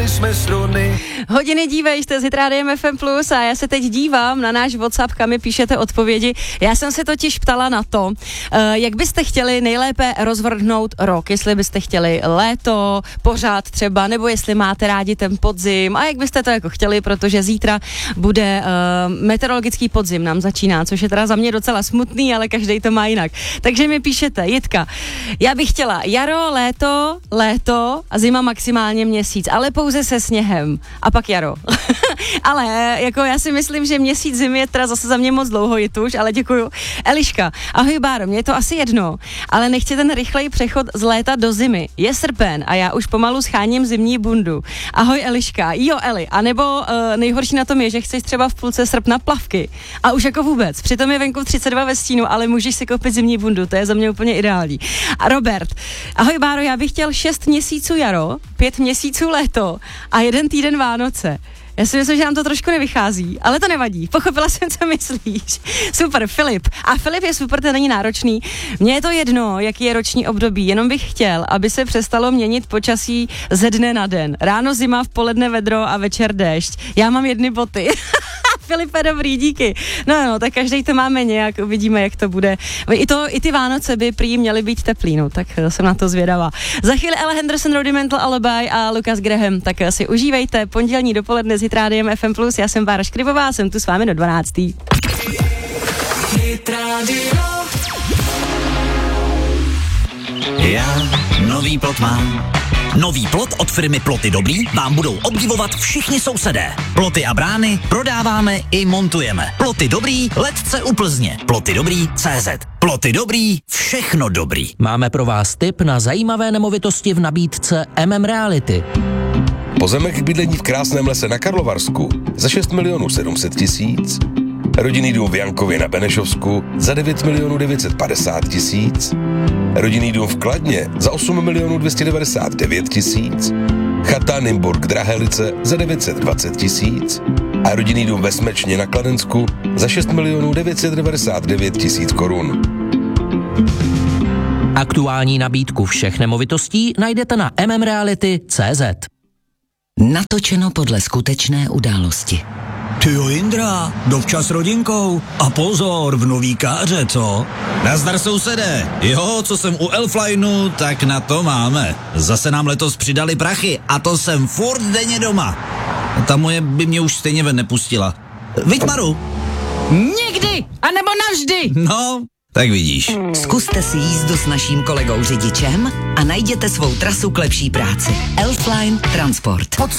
Hodiny dívej, jste s Rádiem FM Plus a já se teď dívám na náš WhatsApp, kam mi píšete odpovědi. Já jsem se totiž ptala na to, jak byste chtěli nejlépe rozvrhnout rok, jestli byste chtěli léto, pořád třeba, nebo jestli máte rádi ten podzim a jak byste to jako chtěli, protože zítra bude meteorologický podzim, nám začíná, což je teda za mě docela smutný, ale každý to má jinak. Takže mi píšete, Jitka, já bych chtěla jaro, léto a zima maximálně měsíc, ale pouze se sněhem a pak jaro. Ale jako já si myslím, že měsíc zimy je teda zase za mě moc dlouho, Jituš, ale děkuju. Eliška, ahoj Báro, mě je to asi jedno, ale nechci ten rychlej přechod z léta do zimy. Je srpen a já už pomalu scháním zimní bundu. Ahoj Eliška, jo Eli, anebo nejhorší na tom je, že chceš třeba v půlce srpna plavky a už jako vůbec, přitom je venku 32 ve stínu, ale můžeš si koupit zimní bundu, to je za mě úplně ideální. A Robert, ahoj Báro, já bych chtěl 6 měsíců jaro, 5 měsíců léto a 1 týden Vánoce. Já si myslím, že nám to trošku nevychází, ale to nevadí. Pochopila jsem, co myslíš. Super, Filip. A Filip je super, ten není náročný. Mně je to jedno, jaký je roční období, jenom bych chtěl, aby se přestalo měnit počasí ze dne na den. Ráno zima, v poledne vedro a večer déšť. Já mám 1 boty. Filipe, dobrý, díky. No, tak každý to máme nějak, uvidíme, jak to bude. I ty Vánoce by prý měly být teplý, no, tak jsem na to zvědavá. Za chvíli Ella Henderson, Rudimental Alibi a Lucas Graham, tak si užívejte pondělní dopoledne s Rádiem FM Plus. Já jsem Bára Škribová, jsem tu s vámi do 12. Já nový plot mám. Nový plot od firmy Ploty Dobrý vám budou obdivovat všichni sousedé. Ploty a brány prodáváme i montujeme. Ploty Dobrý, letce u Plzně. Ploty Dobrý CZ. Ploty Dobrý, všechno dobrý. Máme pro vás tip na zajímavé nemovitosti v nabídce Reality. Pozemek k bydlení v krásném lese na Karlovarsku za 6 700 000. Rodinný dům v Jankově na Benešovsku za 9 950 000. Rodinný dům v Kladně za 8 299 000. Chata Nymburk Drahelice za 920 000. A rodinný dům ve Smečně na Kladensku za 6 999 000 korun. Aktuální nabídku všech nemovitostí najdete na mmreality.cz. Natočeno podle skutečné události. Tyjo Indra, dovčas s rodinkou. A pozor, v nový káře, co? Nazdar sousedé. Jo, co jsem u Elflineu, tak na to máme. Zase nám letos přidali prachy a to jsem furt denně doma. Ta moje by mě už stejně ven nepustila. Viď, Maru? Nikdy, anebo navždy. No, tak vidíš. Zkuste si jízdu s naším kolegou řidičem a najděte svou trasu k lepší práci. Elfline Transport.